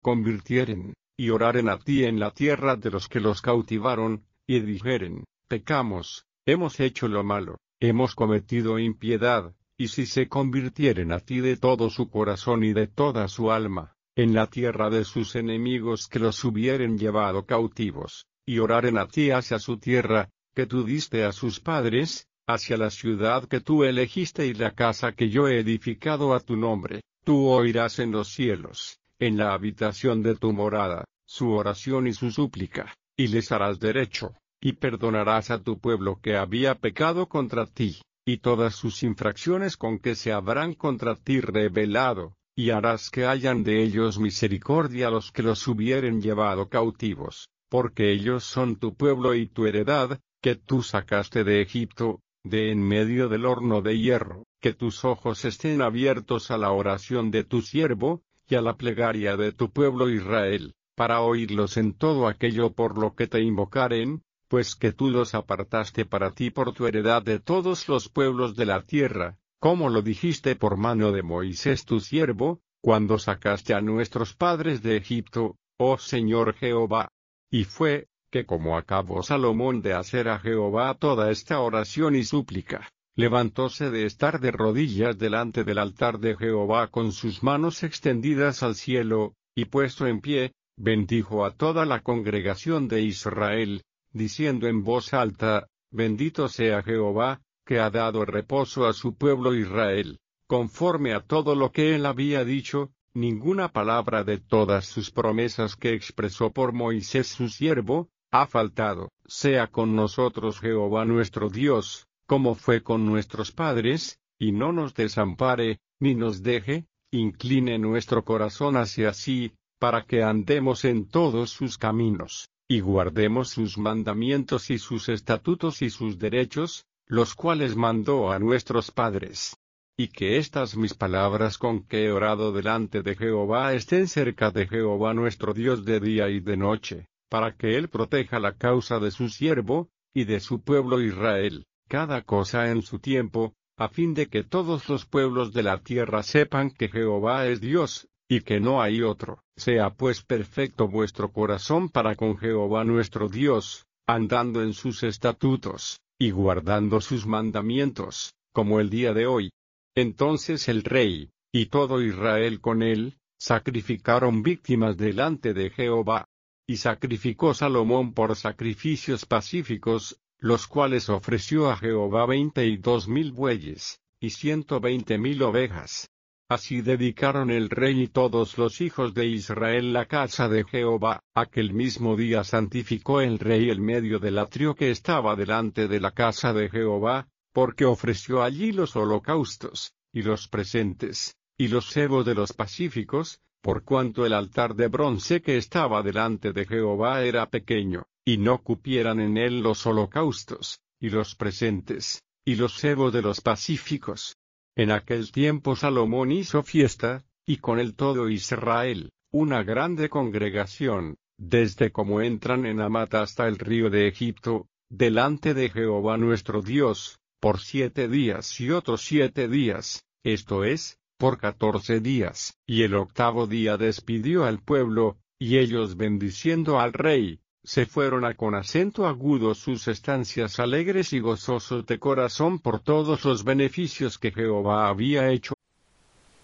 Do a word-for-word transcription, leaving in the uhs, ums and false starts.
convirtieren, y oraren a ti en la tierra de los que los cautivaron, y dijeren, pecamos, hemos hecho lo malo, hemos cometido impiedad, y si se convirtieren a ti de todo su corazón y de toda su alma, en la tierra de sus enemigos que los hubieren llevado cautivos, y oraren a ti hacia su tierra, que tú diste a sus padres, hacia la ciudad que tú elegiste y la casa que yo he edificado a tu nombre, tú oirás en los cielos, en la habitación de tu morada, su oración y su súplica, y les harás derecho, y perdonarás a tu pueblo que había pecado contra ti, y todas sus infracciones con que se habrán contra ti rebelado, y harás que hayan de ellos misericordia los que los hubieren llevado cautivos, porque ellos son tu pueblo y tu heredad, que tú sacaste de Egipto, de en medio del horno de hierro, que tus ojos estén abiertos a la oración de tu siervo, y a la plegaria de tu pueblo Israel, para oírlos en todo aquello por lo que te invocaren, pues que tú los apartaste para ti por tu heredad de todos los pueblos de la tierra, como lo dijiste por mano de Moisés tu siervo, cuando sacaste a nuestros padres de Egipto, oh Señor Jehová. Y fue, que como acabó Salomón de hacer a Jehová toda esta oración y súplica, levantóse de estar de rodillas delante del altar de Jehová con sus manos extendidas al cielo, y puesto en pie, bendijo a toda la congregación de Israel, diciendo en voz alta, bendito sea Jehová, que ha dado reposo a su pueblo Israel, conforme a todo lo que él había dicho, ninguna palabra de todas sus promesas que expresó por Moisés su siervo, ha faltado, sea con nosotros Jehová nuestro Dios, como fue con nuestros padres, y no nos desampare, ni nos deje, incline nuestro corazón hacia sí, para que andemos en todos sus caminos, y guardemos sus mandamientos y sus estatutos y sus derechos, los cuales mandó a nuestros padres. Y que estas mis palabras con que he orado delante de Jehová estén cerca de Jehová nuestro Dios de día y de noche, para que él proteja la causa de su siervo, y de su pueblo Israel, cada cosa en su tiempo, a fin de que todos los pueblos de la tierra sepan que Jehová es Dios, y que no hay otro. Sea pues perfecto vuestro corazón para con Jehová nuestro Dios, andando en sus estatutos, y guardando sus mandamientos, como el día de hoy. Entonces el rey, y todo Israel con él, sacrificaron víctimas delante de Jehová. Y sacrificó Salomón por sacrificios pacíficos, los cuales ofreció a Jehová veinte y dos mil bueyes, y ciento veinte mil ovejas. Así dedicaron el rey y todos los hijos de Israel la casa de Jehová. Aquel mismo día santificó el rey el medio del atrio que estaba delante de la casa de Jehová, porque ofreció allí los holocaustos, y los presentes, y los cebos de los pacíficos, por cuanto el altar de bronce que estaba delante de Jehová era pequeño, y no cupieran en él los holocaustos, y los presentes, y los cebos de los pacíficos. En aquel tiempo Salomón hizo fiesta, y con él todo Israel, una grande congregación, desde como entran en Amat hasta el río de Egipto, delante de Jehová nuestro Dios, por siete días y otros siete días, esto es, por catorce días, y el octavo día despidió al pueblo, y ellos bendiciendo al rey, se fueron a con acento agudo sus estancias alegres y gozosos de corazón por todos los beneficios que Jehová había hecho